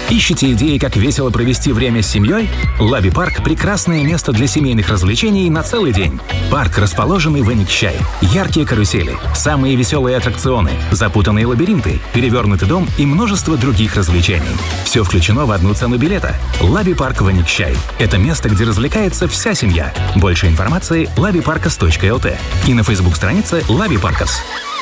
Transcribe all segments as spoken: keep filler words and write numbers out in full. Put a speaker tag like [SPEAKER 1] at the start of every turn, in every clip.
[SPEAKER 1] Ищете идеи, как весело провести время с семьей? Лаби Парк – прекрасное место для семейных развлечений на целый день. Парк, расположенный в Эникчай. Яркие карусели, самые веселые аттракционы, запутанные лабиринты, перевернутый дом и множество других развлечений. Все включено в одну цену билета. Лаби Парк в Эникчай. Это место, где развлекается вся семья. Больше информации – лаби паркас точка эл ти и на фейсбук-странице Лаби Паркас.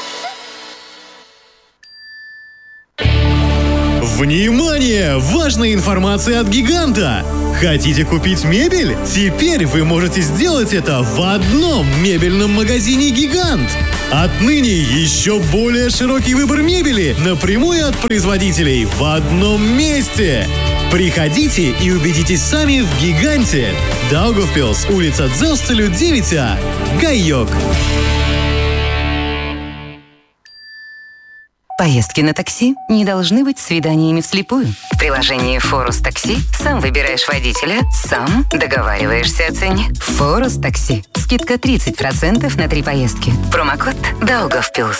[SPEAKER 2] Внимание! Важная информация от Гиганта! Хотите купить мебель? Теперь вы можете сделать это в одном мебельном магазине «Гигант». Отныне еще более широкий выбор мебели напрямую от производителей в одном месте. Приходите и убедитесь сами в «Гиганте». Даугавпилс, улица Дзелстелю, девять А. Гайок.
[SPEAKER 3] Поездки на такси не должны быть свиданиями вслепую. В приложении «Форус Такси» сам выбираешь водителя, сам договариваешься о цене. «Форус Такси». Скидка тридцать процентов на три поездки. Промокод «Даугавпилс».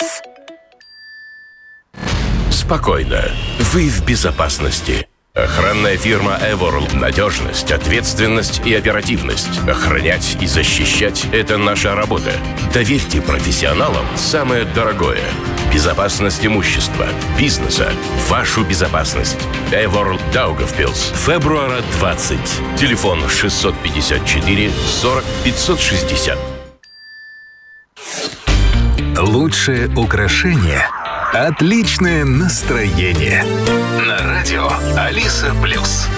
[SPEAKER 4] Спокойно. Вы в безопасности. Охранная фирма Eworld. Надежность, ответственность и оперативность. Охранять и защищать – это наша работа. Доверьте профессионалам самое дорогое. Безопасность имущества, бизнеса, вашу безопасность. Eworld Даугавпилс. Фебруара двадцать. Телефон шестьсот пятьдесят четыре сорок пятьсот шестьдесят.
[SPEAKER 5] Лучшее украшение – отличное настроение. На радио Алиса Плюс.